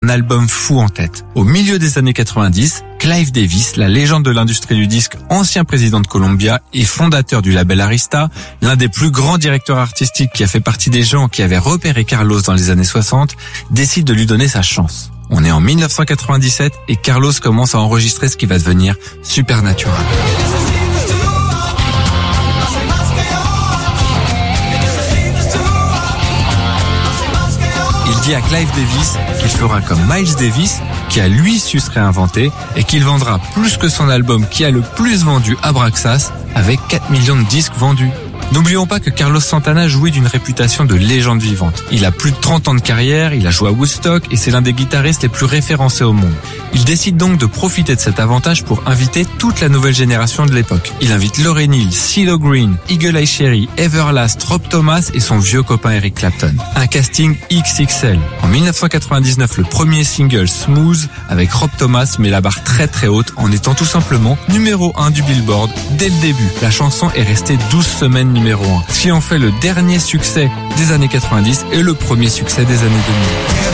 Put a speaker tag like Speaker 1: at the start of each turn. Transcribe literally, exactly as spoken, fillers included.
Speaker 1: album fou en tête. Au milieu des années quatre-vingt-dix, Clive Davis, la légende de l'industrie du disque, ancien président de Columbia et fondateur du label Arista, l'un des plus grands directeurs artistiques qui a fait partie des gens qui avaient repéré Carlos dans les années soixante, décide de lui donner sa chance. On est en mille neuf cent quatre-vingt-dix-sept et Carlos commence à enregistrer ce qui va devenir Supernatural. Il dit à Clive Davis qu'il fera comme Miles Davis, qui a lui su se réinventer, et qu'il vendra plus que son album qui a le plus vendu, Abraxas, avec quatre millions de disques vendus. N'oublions pas que Carlos Santana jouit d'une réputation de légende vivante. Il a plus de trente ans de carrière, il a joué à Woodstock et c'est l'un des guitaristes les plus référencés au monde. Il décide donc de profiter de cet avantage pour inviter toute la nouvelle génération de l'époque. Il invite Lauryn Hill, CeeLo Green, Eagle Eye Cherry, Everlast, Rob Thomas et son vieux copain Eric Clapton. Un casting X X L. En mille neuf cent quatre-vingt-dix-neuf, le premier single Smooth avec Rob Thomas met la barre très très haute en étant tout simplement numéro un du Billboard dès le début. La chanson est restée douze semaines numéro un, ce qui en fait le dernier succès des années quatre-vingt-dix et le premier succès des années deux mille.